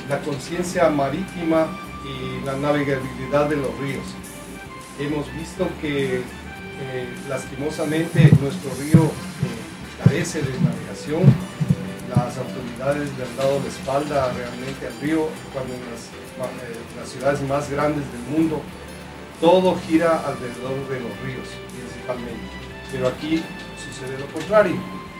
la conciencia marítima y la navegabilidad de los ríos. Hemos visto que lastimosamente nuestro río carece de navegación. Las autoridades le han dado la espalda realmente al río, cuando en las ciudades más grandes del mundo todo gira alrededor de los ríos principalmente, pero aquí sucede lo contrario.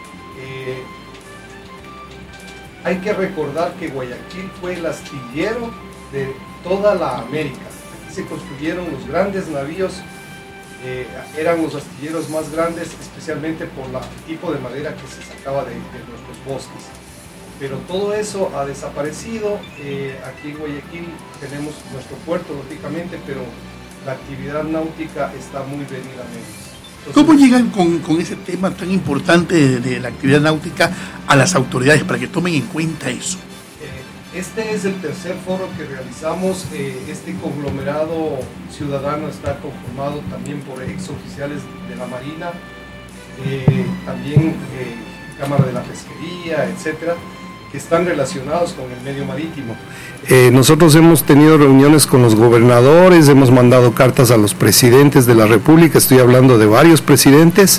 Hay que recordar que Guayaquil fue el astillero de toda la América. Aquí se construyeron los grandes navíos, eran los astilleros más grandes, especialmente por el tipo de madera que se sacaba de nuestros bosques. Pero todo eso ha desaparecido. Aquí en Guayaquil tenemos nuestro puerto, lógicamente, pero la actividad náutica está muy venida a menos. Entonces, ¿cómo llegan con ese tema tan importante de la actividad náutica a las autoridades para que tomen en cuenta eso? Este es el tercer foro que realizamos. Este conglomerado ciudadano está conformado también por exoficiales de la Marina, también Cámara de la Pesquería, etcétera, que están relacionados con el medio marítimo. Nosotros hemos tenido reuniones con los gobernadores, hemos mandado cartas a los presidentes de la República, estoy hablando de varios presidentes,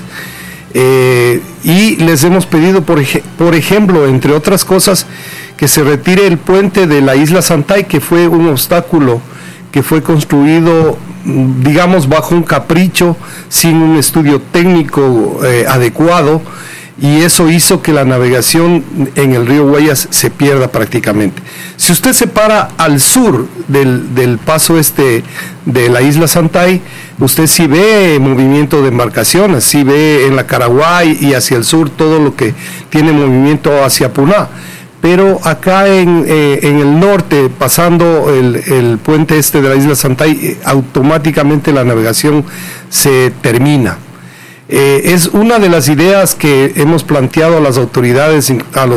y les hemos pedido, por ejemplo, entre otras cosas, que se retire el puente de la isla Santay, que fue un obstáculo que fue construido, digamos, bajo un capricho, sin un estudio técnico adecuado, y eso hizo que la navegación en el río Guayas se pierda prácticamente. Si usted se para al sur del paso de la isla Santay, usted sí ve movimiento de embarcaciones, sí ve en la Caraguay y hacia el sur todo lo que tiene movimiento hacia Puná. Pero acá en el norte, pasando el puente de la isla Santay, automáticamente la navegación se termina. Es una de las ideas que hemos planteado a las autoridades, a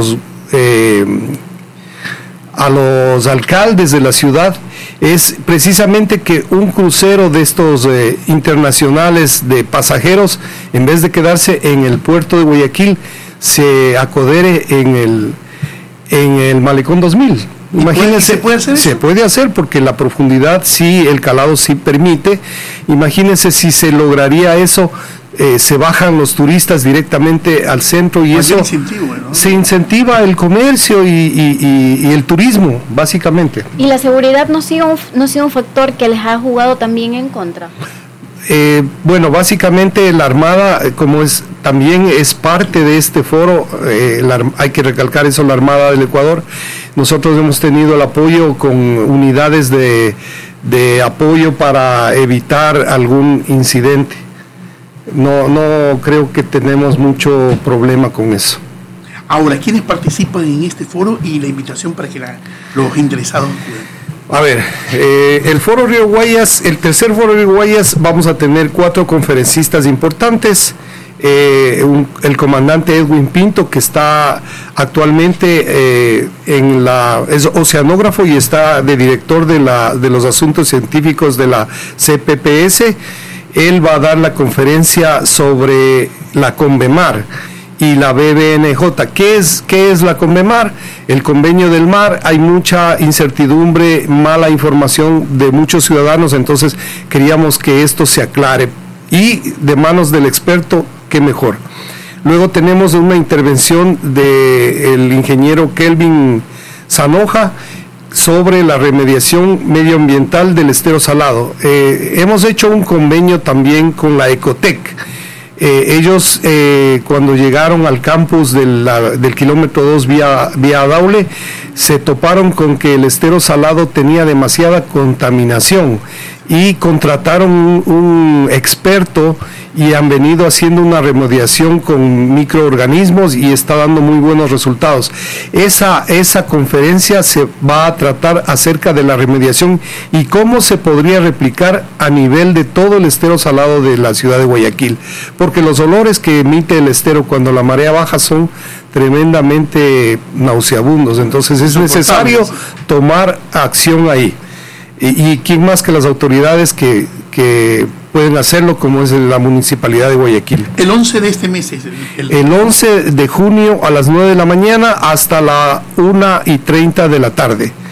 los alcaldes de la ciudad, es precisamente que un crucero de estos internacionales de pasajeros, en vez de quedarse en el puerto de Guayaquil, se acodere en el Malecón 2000. Imagínense, ¿se puede hacer eso? Se puede hacer porque la profundidad sí, el calado sí permite. Imagínense si se lograría eso. Se bajan los turistas directamente al centro y eso se incentiva el comercio y el turismo, básicamente. ¿Y la seguridad no ha sido un factor que les ha jugado también en contra? Bueno, básicamente la Armada, también es parte de este foro, hay que recalcar eso, la Armada del Ecuador. Nosotros hemos tenido el apoyo con unidades de apoyo para evitar algún incidente. No creo que tenemos mucho problema con eso. Ahora, ¿quiénes participan en este foro y la invitación para que los interesados puedan? A ver, el Foro Río Guayas, el tercer Foro Río Guayas, vamos a tener 4 conferencistas importantes. El comandante Edwin Pinto, que está actualmente es oceanógrafo y está de director de los asuntos científicos de la CPPS. Él va a dar la conferencia sobre la Convemar y la BBNJ. ¿Qué es la Convemar? El Convenio del Mar. Hay mucha incertidumbre, mala información de muchos ciudadanos, entonces queríamos que esto se aclare. Y de manos del experto, qué mejor. Luego tenemos una intervención del ingeniero Kelvin Zanoja sobre la remediación medioambiental del estero salado. Hemos hecho un convenio también con la Ecotec. Ellos cuando llegaron al campus del kilómetro 2 vía Daule, se toparon con que el estero salado tenía demasiada contaminación y contrataron un experto y han venido haciendo una remediación con microorganismos y está dando muy buenos resultados. Esa conferencia se va a tratar acerca de la remediación y cómo se podría replicar a nivel de todo el estero salado de la ciudad de Guayaquil, porque los olores que emite el estero cuando la marea baja son tremendamente nauseabundos, entonces es necesario tomar acción ahí. Y quién más que las autoridades que pueden hacerlo, como es la Municipalidad de Guayaquil. El 11 de este mes es el 11 de junio a las 9 de la mañana hasta la 1:30 de la tarde.